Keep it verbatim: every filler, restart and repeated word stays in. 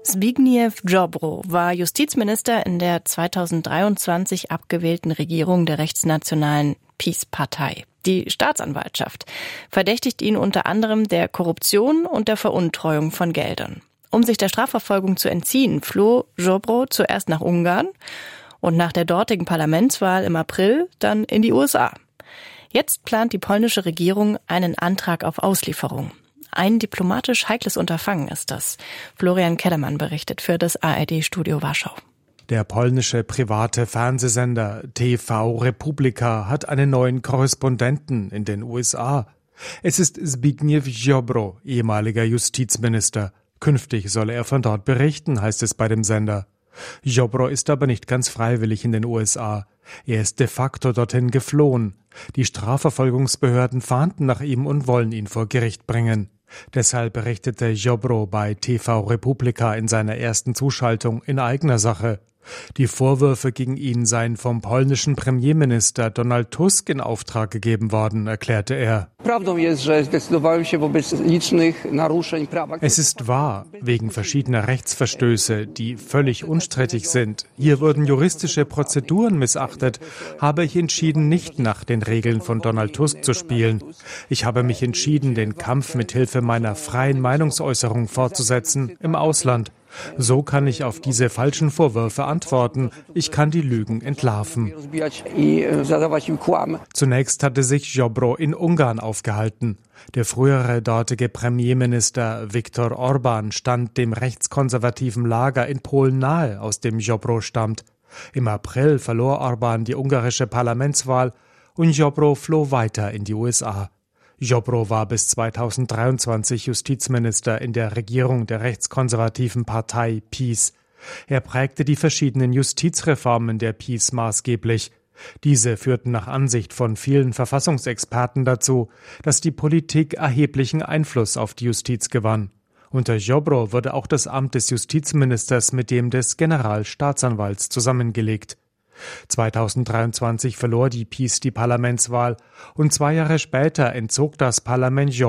Zbigniew Ziobro war Justizminister in der zweitausenddreiundzwanzig abgewählten Regierung der rechtsnationalen PiS-Partei. Die Staatsanwaltschaft verdächtigt ihn unter anderem der Korruption und der Veruntreuung von Geldern. Um sich der Strafverfolgung zu entziehen, floh Ziobro zuerst nach Ungarn und nach der dortigen Parlamentswahl im April dann in die U S A. Jetzt plant die polnische Regierung einen Antrag auf Auslieferung. Ein diplomatisch heikles Unterfangen ist das. Florian Kellermann berichtet für das A R D-Studio Warschau. Der polnische private Fernsehsender T V Republika hat einen neuen Korrespondenten in den U S A. Es ist Zbigniew Ziobro, ehemaliger Justizminister. Künftig solle er von dort berichten, heißt es bei dem Sender. Ziobro ist aber nicht ganz freiwillig in den U S A. Er ist de facto dorthin geflohen. Die Strafverfolgungsbehörden fahnden nach ihm und wollen ihn vor Gericht bringen. Deshalb berichtete Ziobro bei T V Republika in seiner ersten Zuschaltung in eigener Sache. Die Vorwürfe gegen ihn seien vom polnischen Premierminister Donald Tusk in Auftrag gegeben worden, erklärte er. Es ist wahr, wegen verschiedener Rechtsverstöße, die völlig unstrittig sind. Hier wurden juristische Prozeduren missachtet, habe ich entschieden, nicht nach den Regeln von Donald Tusk zu spielen. Ich habe mich entschieden, den Kampf mit Hilfe meiner freien Meinungsäußerung fortzusetzen im Ausland. So kann ich auf diese falschen Vorwürfe antworten. Ich kann die Lügen entlarven. Zunächst hatte sich Ziobro in Ungarn aufgehalten. Der frühere dortige Premierminister Viktor Orbán stand dem rechtskonservativen Lager in Polen nahe, aus dem Ziobro stammt. Im April verlor Orbán die ungarische Parlamentswahl und Ziobro floh weiter in die U S A. Ziobro war bis zweitausenddreiundzwanzig Justizminister in der Regierung der rechtskonservativen Partei PiS. Er prägte die verschiedenen Justizreformen der PiS maßgeblich. Diese führten nach Ansicht von vielen Verfassungsexperten dazu, dass die Politik erheblichen Einfluss auf die Justiz gewann. Unter Ziobro wurde auch das Amt des Justizministers mit dem des Generalstaatsanwalts zusammengelegt. zweitausenddreiundzwanzig verlor die PiS die Parlamentswahl und zwei Jahre später entzog das Parlament